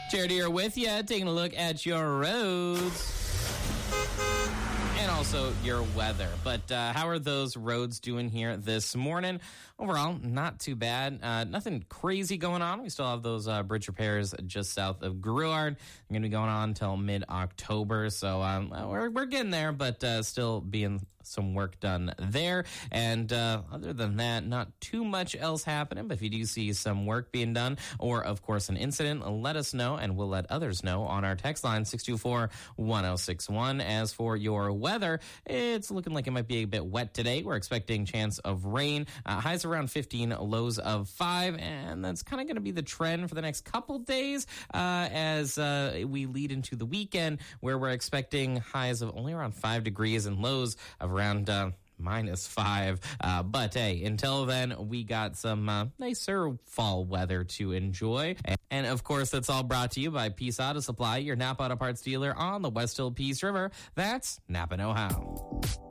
Jared here with you, taking a look at your roads and also your weather. But how are those roads doing here this morning? Overall, not too bad. Nothing crazy going on. We still have those bridge repairs just south of Gruard. They're going to be going on until mid-October. So we're getting there, but still being some work done there. And other than that, not too much else happening. But if you do see some work being done or, of course, an incident, let us know and we'll let others know on our text line 624-1061. As for your weather, it's looking like it might be a bit wet today. We're expecting chance of rain. Highs around 15, lows of 5. And that's kind of going to be the trend for the next couple days as we lead into the weekend where we're expecting highs of only around 5 degrees and lows of around -5. But hey, until then, we got some nicer fall weather to enjoy. And of course, that's all brought to you by Peace Auto Supply, your Napa Auto Parts dealer on the West Hill Peace River. That's Napa Know How.